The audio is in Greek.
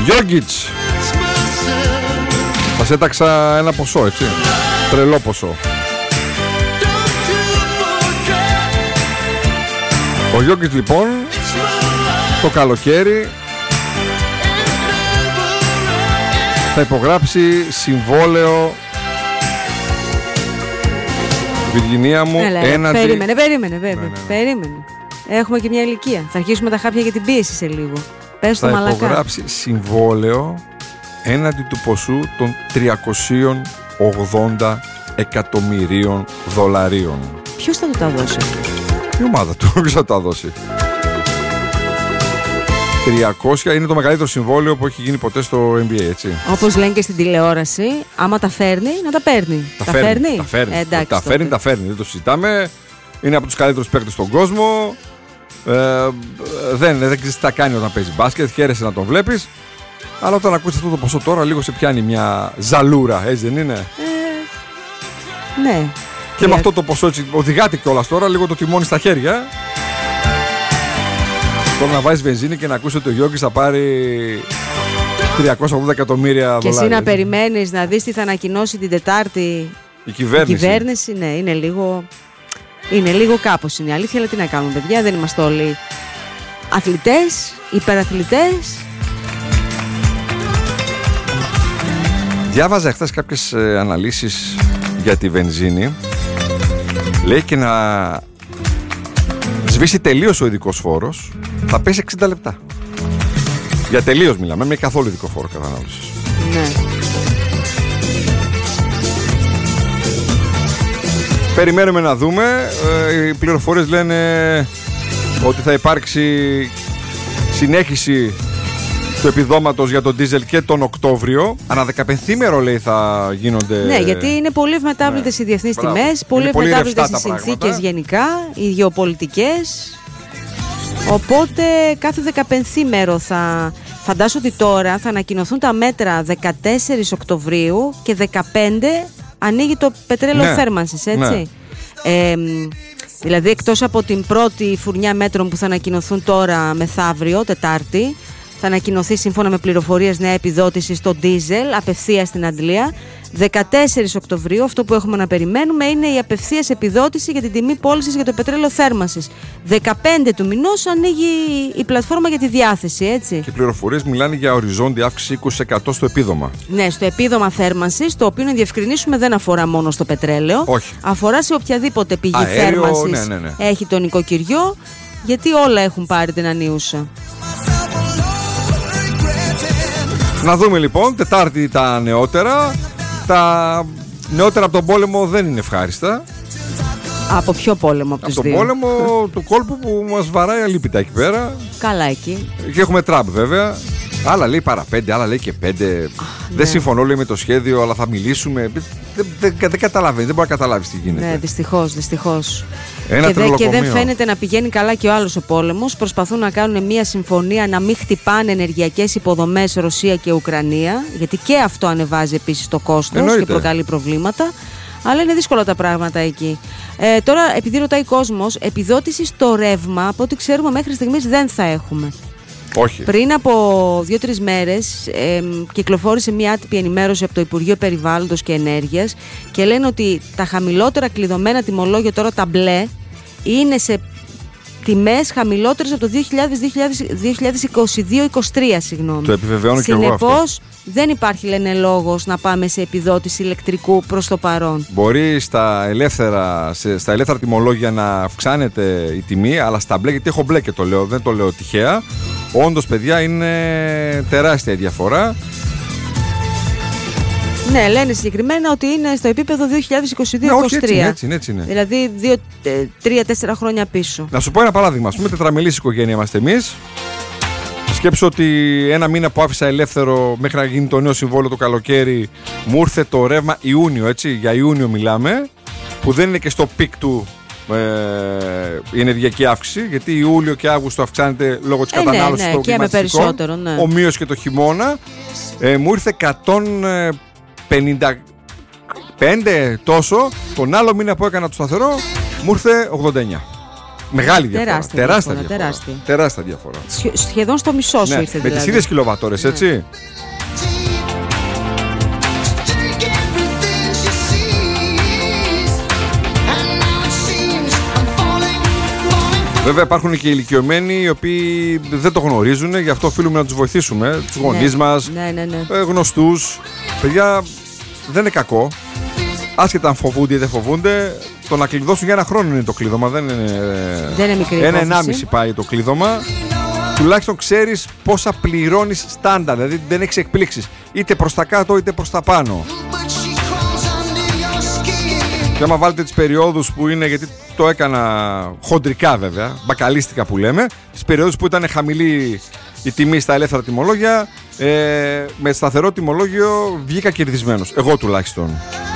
Γιόγκιτς. Σας έταξα ένα ποσό, έτσι. Τρελό ποσό. Ο Γιόγκιτς λοιπόν το καλοκαίρι θα υπογράψει συμβόλαιο, Βιργινία μου, έναντι... Περίμενε. Έχουμε και μια ηλικία. Θα αρχίσουμε τα χάπια για την πίεση σε λίγο. Πες το μαλακά. Θα υπογράψει συμβόλαιο έναντι του ποσού των 380 εκατομμυρίων δολαρίων. Ποιος θα του τα δώσει? Η ομάδα του, ποιος θα τα δώσει. 300 είναι το μεγαλύτερο συμβόλαιο που έχει γίνει ποτέ στο NBA, έτσι. Όπως λένε και στην τηλεόραση, άμα τα φέρνει, να τα παίρνει. Τα φέρνει, τα φέρνει. Δεν το συζητάμε. Είναι από τους καλύτερους παίκτες στον κόσμο. Δεν ξέρεις τι θα κάνει όταν παίζει μπάσκετ. Χαίρεσαι να τον βλέπεις. Αλλά όταν ακούσεις αυτό το ποσό τώρα, λίγο σε πιάνει μια ζαλούρα, έτσι δεν είναι? Ναι. Και με αυτό το ποσό έτσι οδηγάται κιόλας τώρα, λίγο το τιμόνι στα χέρια. Τώρα να βάζεις βενζίνη και να ακούσεις ότι ο Γιόγκιτς θα πάρει 380 εκατομμύρια δολάρια. Και εσύ να περιμένεις να δεις τι θα ανακοινώσει την Τετάρτη η κυβέρνηση. Ναι, είναι λίγο κάπως είναι η αλήθεια, αλλά τι να κάνουμε, παιδιά, δεν είμαστε όλοι αθλητές, υπεραθλητές. Διάβαζα χθες κάποιες αναλύσεις για τη βενζίνη. Λέει και να σβήσει τελείως ο ειδικός φόρος θα πέσει 60 λεπτά. Για τελείως μιλάμε, με καθόλου ειδικό φόρο κατανάλωσης. Ναι. Περιμένουμε να δούμε. Οι πληροφορίες λένε ότι θα υπάρξει συνέχιση του επιδόματος για τον ντίζελ και τον Οκτώβριο. Ανά 15ημερο λέει θα γίνονται. Ναι, γιατί είναι πολύ ευμετάβλητες οι διεθνείς τιμές, πολύ ευμετάβλητες οι συνθήκες γενικά, οι γεωπολιτικές. Οπότε κάθε 15ημερο θα. Φαντάσου ότι τώρα θα ανακοινωθούν τα μέτρα 14 Οκτωβρίου και 15 ανοίγει το πετρέλαιο θέρμανσης, έτσι. Ναι. Δηλαδή εκτός από την πρώτη φουρνιά μέτρων που θα ανακοινωθούν τώρα μεθαύριο, Τετάρτη, θα ανακοινωθεί σύμφωνα με πληροφορίες νέα επιδότηση στο ντίζελ απευθείας στην Αντλία. 14 Οκτωβρίου αυτό που έχουμε να περιμένουμε είναι η απευθείας επιδότηση για την τιμή πώλησης για το πετρέλαιο θέρμανσης. 15 του μηνός ανοίγει η πλατφόρμα για τη διάθεση, έτσι. Και οι πληροφορίες μιλάνε για οριζόντια αύξηση 20% στο επίδομα. Ναι, στο επίδομα θέρμανσης, το οποίο να διευκρινίσουμε δεν αφορά μόνο στο πετρέλαιο. Όχι. Αφορά σε οποιαδήποτε πηγή θέρμανσης έχει το νοικοκυριό, γιατί όλα έχουν πάρει την ανίουσα. Να δούμε λοιπόν, Τετάρτη τα νεότερα. Τα νεότερα από τον πόλεμο δεν είναι ευχάριστα. Από ποιο πόλεμο από τους δύο? Από τον πόλεμο του κόλπου που μας βαράει αλίπητα εκεί πέρα. Καλά εκεί. Και έχουμε Τραμπ βέβαια. Άλλα λέει παρά 5, άλλα λέει και 5. Δεν συμφωνώ λέει με το σχέδιο, αλλά θα μιλήσουμε. Δεν καταλαβαίνει, δεν μπορεί να καταλάβει τι γίνεται. Ναι, δυστυχώς. Και δεν φαίνεται να πηγαίνει καλά και ο άλλος ο πόλεμος. Προσπαθούν να κάνουν μια συμφωνία να μην χτυπάνε ενεργειακές υποδομές Ρωσία και Ουκρανία, γιατί και αυτό ανεβάζει επίσης το κόστος και προκαλεί προβλήματα. Αλλά είναι δύσκολα τα πράγματα εκεί. Τώρα, επειδή ρωτάει κόσμος, επιδότηση στο ρεύμα, από ό,τι ξέρουμε μέχρι στιγμής δεν θα έχουμε. Όχι. Πριν από 2-3 μέρες κυκλοφόρησε μια άτυπη ενημέρωση από το Υπουργείο Περιβάλλοντος και Ενέργειας και λένε ότι τα χαμηλότερα κλειδωμένα τιμολόγια, τώρα τα μπλε, είναι σε τιμές χαμηλότερες από το 2022-23, συγγνώμη. Το επιβεβαιώνω και εγώ αυτό. Συνεπώς δεν υπάρχει, λένε, λόγος να πάμε σε επιδότηση ηλεκτρικού προς το παρόν. Μπορεί στα ελεύθερα τιμολόγια να αυξάνεται η τιμή, αλλά στα μπλε, γιατί έχω μπλε και το λέω, δεν το λέω τυχαία. Όντως, παιδιά, είναι τεράστια η διαφορά. Ναι, λένε συγκεκριμένα ότι είναι στο επίπεδο 2022-23. Ναι, όχι, έτσι είναι. Δηλαδή 3-4 χρόνια πίσω. Να σου πω ένα παράδειγμα. Ας πούμε, τετραμελής οικογένεια είμαστε εμείς. Σκέψω ότι ένα μήνα που άφησα ελεύθερο μέχρι να γίνει το νέο συμβόλαιο το καλοκαίρι, μου ήρθε το ρεύμα Ιούνιο, έτσι. Για Ιούνιο μιλάμε, που δεν είναι και στο πικ του η ενεργειακή αύξηση, γιατί Ιούλιο και Αύγουστο αυξάνεται λόγω της κατανάλωσης των κλιματιστικών, ομοίως και το χειμώνα. Μου ήρθε 155 τόσο. Τον άλλο μήνα που έκανα το σταθερό μου ήρθε 89. Μεγάλη διαφορά. Τεράστια διαφορά. Σχεδόν στο μισό σου ήρθε δηλαδή. Με τις ίδιες κιλοβατόρες, έτσι. Βέβαια υπάρχουν και ηλικιωμένοι οι οποίοι δεν το γνωρίζουν, γι' αυτό οφείλουμε να τους βοηθήσουμε, τους γονείς μας, γνωστούς. Παιδιά, δεν είναι κακό. Άσχετα αν φοβούνται ή δεν φοβούνται, το να κλειδώσουν για 1 χρόνο είναι το κλείδωμα. Δεν είναι μικρή. 1,5 πάει το κλείδωμα. Τουλάχιστον ξέρεις πόσα πληρώνεις στάνταρ, δηλαδή δεν έχεις εκπλήξεις είτε προς τα κάτω είτε προς τα πάνω. Και άμα βάλετε τις περιόδους που είναι, γιατί το έκανα χοντρικά βέβαια, μπακαλίστικα που λέμε, τις περιόδους που ήταν χαμηλή η τιμή στα ελεύθερα τιμολόγια, με σταθερό τιμολόγιο βγήκα κερδισμένος, εγώ τουλάχιστον.